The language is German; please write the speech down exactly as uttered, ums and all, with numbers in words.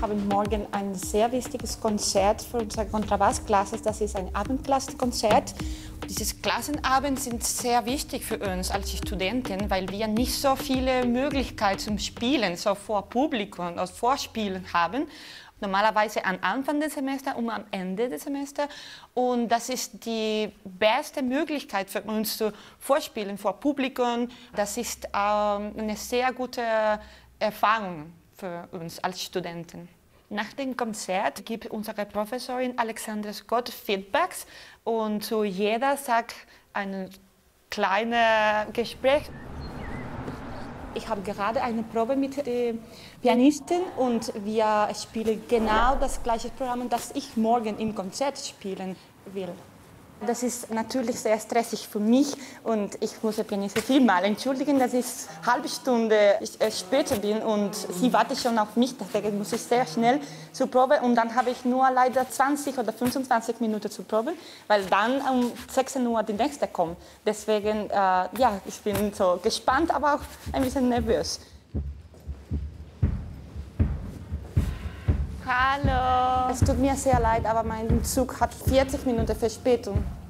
haben morgen ein sehr wichtiges Konzert für unsere Kontrabassklasse. Das ist ein Abendklassenkonzert. Diese Klassenabende sind sehr wichtig für uns als Studenten, weil wir nicht so viele Möglichkeiten zum Spielen, so vor Publikum, als Vorspielen haben. Normalerweise am Anfang des Semesters und am Ende des Semesters. Und das ist die beste Möglichkeit für uns zu vorspielen vor Publikum. Das ist ähm, eine sehr gute Erfahrung für uns als Studenten. Nach dem Konzert gibt unsere Professorin Alexandra Scott Feedbacks und zu jeder sagt ein kleines Gespräch. Ich habe gerade eine Probe mit der Pianistin und wir spielen genau das gleiche Programm, das ich morgen im Konzert spielen will. Das ist natürlich sehr stressig für mich und ich muss der Pianistin vielmal entschuldigen, dass ich eine halbe Stunde später bin und sie wartet schon auf mich, deswegen muss ich sehr schnell zur Probe und dann habe ich nur leider zwanzig oder fünfundzwanzig Minuten zur Probe, weil dann um sechzehn Uhr die nächste kommt. Deswegen, äh, ja, ich bin so gespannt, aber auch ein bisschen nervös. Hallo. Es tut mir sehr leid, aber mein Zug hat vierzig Minuten Verspätung.